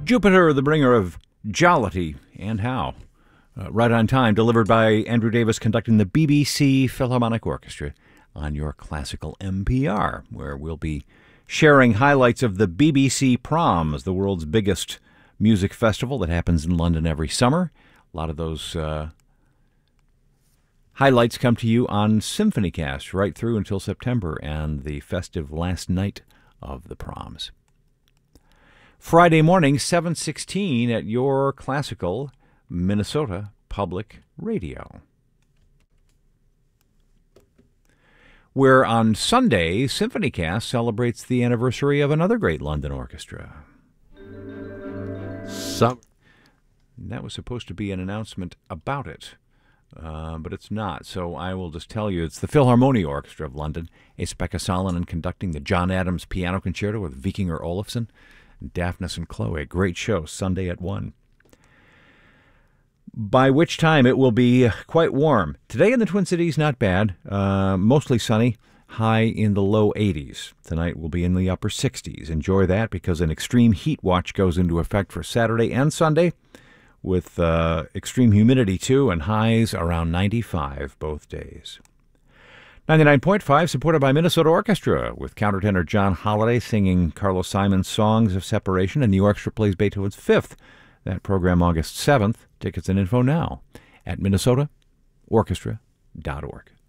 Jupiter, the bringer of jollity and how. Right on time, delivered by Andrew Davis conducting the BBC Philharmonic Orchestra on your classical NPR, where we'll be sharing highlights of the BBC Proms, the world's biggest music festival that happens in London every summer. A lot of those highlights come to you on SymphonyCast right through until September and the festive last night of the Proms. Friday morning, 7:16 at your classical Minnesota Public Radio. Where on Sunday, SymphonyCast celebrates the anniversary of another great London orchestra. That was supposed to be an announcement about it, but it's not. So I will just tell you, it's the Philharmonia Orchestra of London. Ace-Pekka Salonen conducting the John Adams Piano Concerto with Vikingur Olafsson and Daphnis and Chloe. Great show, Sunday at 1. By which time it will be quite warm. Today in the Twin Cities, not bad. Mostly sunny, high in the low 80s. Tonight will be in the upper 60s. Enjoy that because an extreme heat watch goes into effect for Saturday and Sunday with extreme humidity too and highs around 95 both days. 99.5 supported by Minnesota Orchestra with countertenor John Holliday singing Carlos Simon's Songs of Separation, and the orchestra plays Beethoven's Fifth. That program August 7th. Tickets and info now at minnesotaorchestra.org.